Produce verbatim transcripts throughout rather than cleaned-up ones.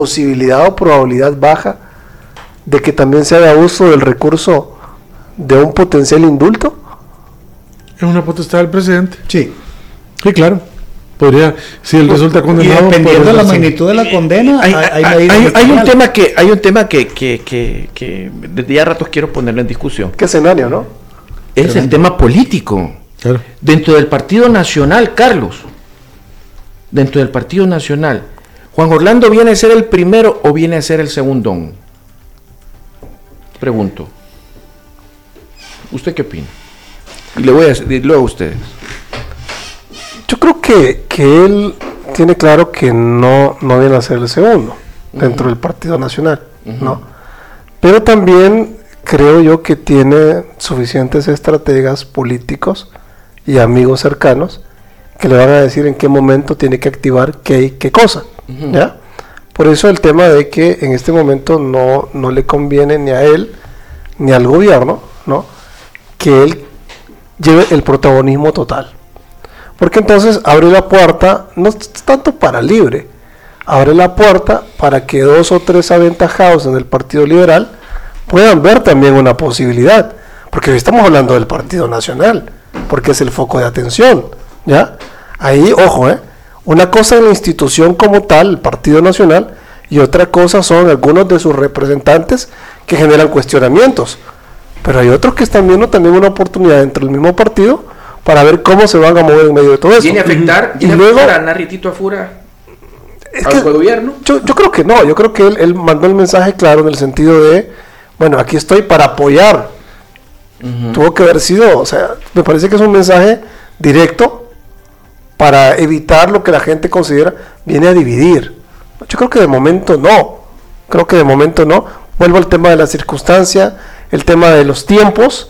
posibilidad o probabilidad baja de que también se haga uso del recurso de un potencial indulto? Es una potestad del presidente. Sí. Sí, claro. Podría, si él resulta condenado. Y dependiendo de la ser. magnitud de la condena, hay, hay, hay, hay, hay un tema que hay un tema que, que, que, que desde ya ratos quiero ponerlo en discusión. ¿Qué escenario, no? Es Tremendo. El tema político. Claro. Dentro del Partido Nacional, Carlos, dentro del Partido Nacional, ¿Juan Orlando viene a ser el primero o viene a ser el segundón? Pregunto. ¿Usted qué opina? Y le voy a decir luego a ustedes. Yo creo que, que él tiene claro que no, no viene a ser el segundo uh-huh. dentro del Partido Nacional, uh-huh. ¿no? Pero también creo yo que tiene suficientes estrategas políticos y amigos cercanos que le van a decir en qué momento tiene que activar qué, qué cosa, uh-huh. ¿ya? Por eso el tema de que en este momento no, no le conviene ni a él ni al gobierno, ¿no? Que él lleve el protagonismo total. Porque entonces abre la puerta, no tanto para libre, abre la puerta para que dos o tres aventajados en el Partido Liberal puedan ver también una posibilidad. Porque hoy estamos hablando del Partido Nacional, porque es el foco de atención, ¿ya? Ahí, ojo, ¿eh? Una cosa es la institución como tal, el Partido Nacional, y otra cosa son algunos de sus representantes que generan cuestionamientos. Pero hay otros que están viendo también una oportunidad dentro del mismo partido para ver cómo se van a mover en medio de todo eso. ¿Viene a afectar, y ¿viene luego, a afectar a Narritito Afura es al que, gobierno? Yo, yo creo que no, yo creo que él, él mandó el mensaje claro en el sentido de, bueno, aquí estoy para apoyar. Uh-huh. Tuvo que haber sido, o sea, me parece que es un mensaje directo para evitar lo que la gente considera viene a dividir. Yo creo que de momento no, creo que de momento no. Vuelvo al tema de la circunstancia, el tema de los tiempos.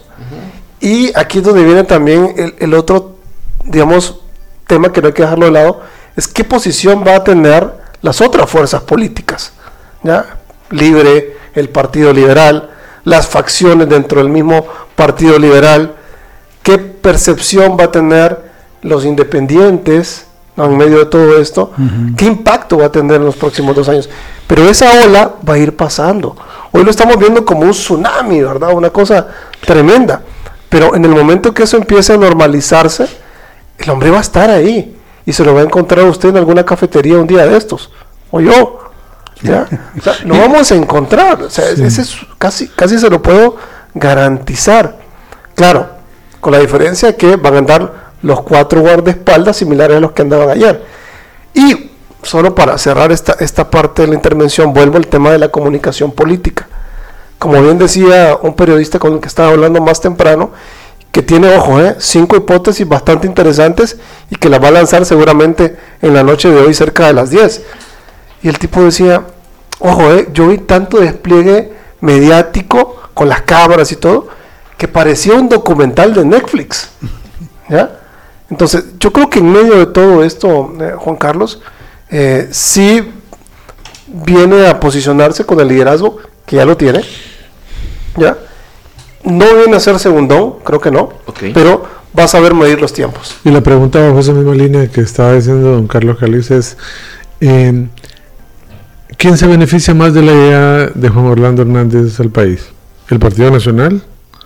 Y aquí es donde viene también el, el otro, digamos, tema que no hay que dejarlo de lado, es qué posición va a tener las otras fuerzas políticas, ¿ya? Libre, el Partido Liberal, las facciones dentro del mismo Partido Liberal, qué percepción va a tener los independientes, ¿no? En medio de todo esto, uh-huh. qué impacto va a tener en los próximos dos años. Pero esa ola va a ir pasando. Hoy lo estamos viendo como un tsunami, ¿verdad? Una cosa tremenda. Pero en el momento que eso empiece a normalizarse, el hombre va a estar ahí y se lo va a encontrar usted en alguna cafetería un día de estos, o yo, ¿ya? O sea, lo vamos a encontrar, o sea, sí. ese es casi, casi se lo puedo garantizar. Claro, con la diferencia que van a andar los cuatro guardaespaldas similares a los que andaban ayer. Y solo para cerrar esta, esta parte de la intervención, vuelvo al tema de la comunicación política. Como bien decía un periodista con el que estaba hablando más temprano, que tiene, ojo, eh, cinco hipótesis bastante interesantes y que las va a lanzar seguramente en la noche de hoy cerca de las diez. Y el tipo decía, ojo, eh, yo vi tanto despliegue mediático con las cámaras y todo, que parecía un documental de Netflix, ¿ya? Entonces, yo creo que en medio de todo esto, eh, Juan Carlos, eh, sí viene a posicionarse con el liderazgo, que ya lo tiene, ¿ya? No viene a ser segundón, creo que no, okay. Pero va a saber medir los tiempos. Y la pregunta bajo esa misma línea que estaba diciendo don Carlos Caliz es, eh, ¿quién se beneficia más de la idea de Juan Orlando Hernández al país? ¿El Partido Nacional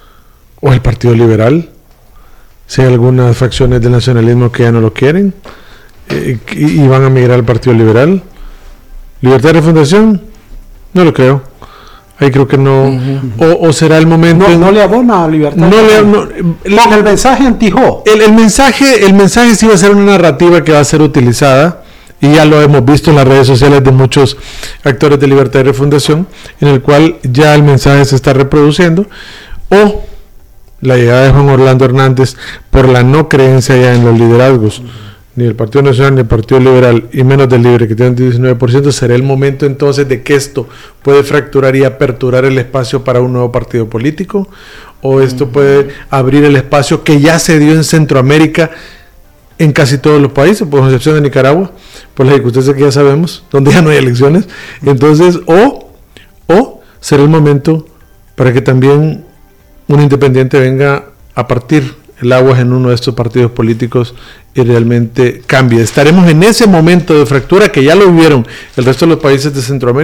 o el Partido Liberal? Si hay algunas facciones del nacionalismo que ya no lo quieren eh, y, y van a migrar al Partido Liberal. ¿Libertad de refundación? No lo creo. Ahí creo que no. Uh-huh. O, o será el momento. No, en, no le abona a Libertad. No le, no, el, el mensaje antijó. El, el mensaje, el mensaje sí va a ser una narrativa que va a ser utilizada, y ya lo hemos visto en las redes sociales de muchos actores de Libertad de Refundación, en el cual ya el mensaje se está reproduciendo. O la llegada de Juan Orlando Hernández por la no creencia ya en los liderazgos, uh-huh. ni el Partido Nacional ni el Partido Liberal, y menos del Libre, que tiene un diecinueve por ciento, será el momento entonces de que esto puede fracturar y aperturar el espacio para un nuevo partido político, o esto uh-huh. puede abrir el espacio que ya se dio en Centroamérica, en casi todos los países, por excepción de Nicaragua, por las circunstancias que ya sabemos, donde ya no hay elecciones. Entonces, o, o será el momento para que también un independiente venga a partir el agua en uno de estos partidos políticos y realmente cambie. Estaremos en ese momento de fractura que ya lo vivieron el resto de los países de Centroamérica.